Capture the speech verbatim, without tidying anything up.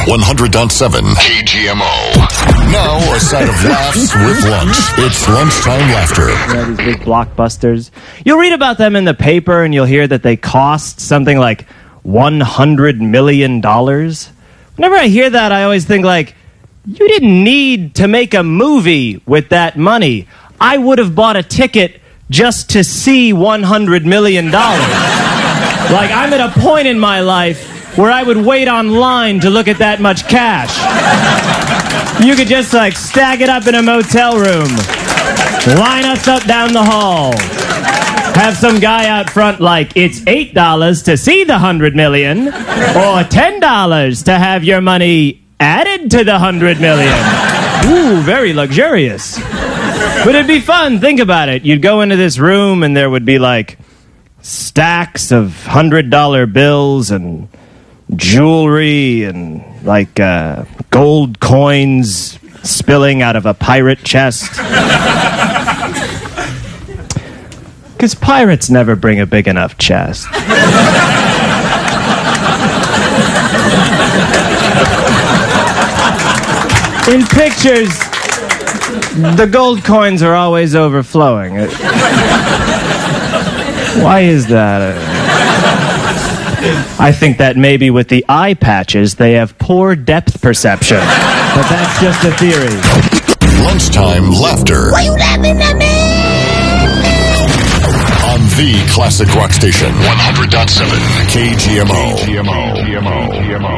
one hundred point seven K G M O. Now a side of laughs with lunch. It's lunchtime laughter. You know, these big blockbusters. You'll read about them in the paper and you'll hear that they cost something like one hundred million dollars. Whenever I hear that, I always think like, you didn't need to make a movie with that money. I would have bought a ticket just to see one hundred million dollars. Like, I'm at a point in my life where I would wait online to look at that much cash. You could just, like, stack it up in a motel room, line us up down the hall, have some guy out front like, it's eight dollars to see the one hundred million, or ten dollars to have your money added to the one hundred million. Ooh, very luxurious. But it'd be fun. Think about it. You'd go into this room and there would be like stacks of one hundred dollar bills and jewelry and like uh, gold coins spilling out of a pirate chest. Because pirates never bring a big enough chest. In pictures, the gold coins are always overflowing. Why is that? I think that maybe with the eye patches, they have poor depth perception. But that's just a theory. Lunchtime laughter. Why you laughing at me? On the classic rock station, one hundred point seven K G M O.